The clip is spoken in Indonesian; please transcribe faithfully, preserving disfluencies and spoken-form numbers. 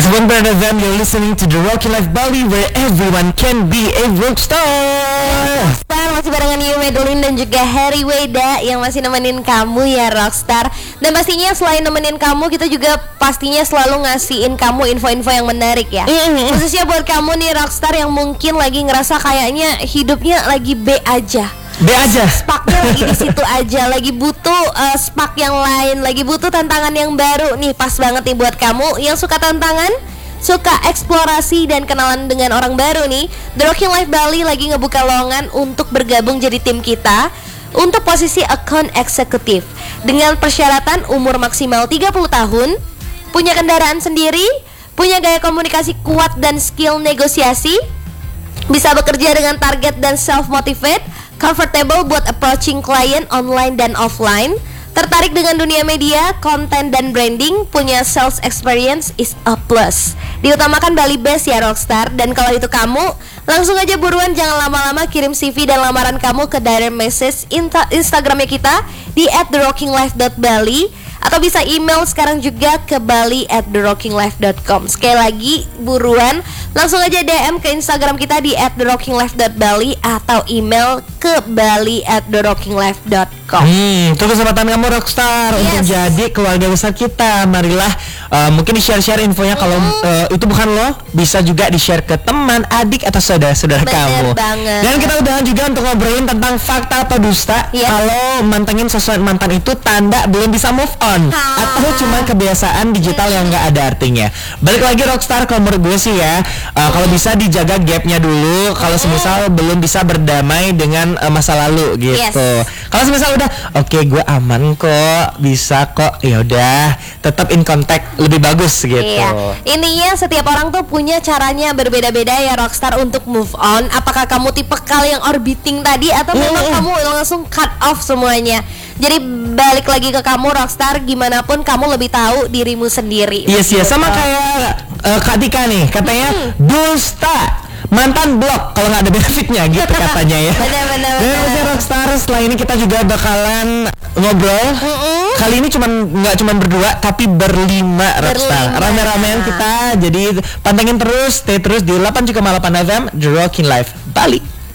It's one brand of them. You're listening to The Rocking Life Bali, where everyone can be a rockstar. Rockstar masih barengan Yu Medulin dan juga Harry Weda yang masih nemenin kamu ya Rockstar. Dan pastinya selain nemenin kamu, kita juga pastinya selalu ngasihin kamu info-info yang menarik ya. Mm-hmm. Khususnya buat kamu nih Rockstar yang mungkin lagi ngerasa kayaknya hidupnya lagi B aja. B aja. Spaknya lagi di situ aja, lagi butuh uh, spak yang lain, lagi butuh tantangan yang baru nih. Pas banget nih buat kamu yang suka tantangan, suka eksplorasi dan kenalan dengan orang baru nih. The Rocking Life Bali lagi ngebuka lowongan untuk bergabung jadi tim kita untuk posisi account eksekutif dengan persyaratan umur maksimal tiga puluh tahun, punya kendaraan sendiri, punya gaya komunikasi kuat dan skill negosiasi, bisa bekerja dengan target dan self-motivate, comfortable buat approaching client online dan offline, tertarik dengan dunia media, konten dan branding, punya sales experience is a plus. Diutamakan Bali Best ya Rockstar. Dan kalau itu kamu, langsung aja buruan, jangan lama-lama kirim C V dan lamaran kamu ke direct message insta- Instagramnya kita di at the rocking life dot bali, atau bisa email sekarang juga ke bali at the rocking life dot com. Sekali lagi buruan, langsung aja D M ke Instagram kita di at the rocking life dot bali atau email ke bali at the rocking life dot com. Hmm, itu kesempatan kamu Rockstar Yes. untuk jadi keluarga besar kita. Marilah uh, mungkin di-share-share infonya kalau uh, itu bukan lo, bisa juga di-share ke teman, adik atau saudara-saudara Bener kamu. banget. Dan kita udahan juga untuk ngobrolin tentang fakta atau dusta. Yes. Kalau mantengin sosmed mantan itu tanda belum bisa move on, Ha. atau cuma kebiasaan digital yang nggak ada artinya. Balik lagi Rockstar, kalau menurut gue sih ya, uh, kalau bisa dijaga gapnya dulu. Kalau semisal belum bisa berdamai dengan uh, masa lalu gitu. Yes. Kalau semisal udah oke okay, gue aman kok, bisa kok, ya udah tetap in contact lebih bagus gitu. Iya. Intinya setiap orang tuh punya caranya berbeda-beda ya Rockstar untuk move on. Apakah kamu tipe kal yang orbiting tadi atau memang Mm. kamu langsung cut off semuanya? Jadi balik lagi ke kamu Rockstar, gimana pun kamu lebih tahu dirimu sendiri. Yes, yes, sama kayak uh, Kak Tika nih, katanya dusta, mantan blok kalau nggak ada benefitnya gitu katanya ya. Benar-benar. Dan untuk Rockstar, setelah ini kita juga bakalan ngobrol. Mm-mm. Kali ini cuman nggak cuman berdua tapi berlima Rockstar. Berlima. Rame-ramean kita. Jadi pantengin terus, stay terus di delapan koma delapan F M The Rocking Life Bali.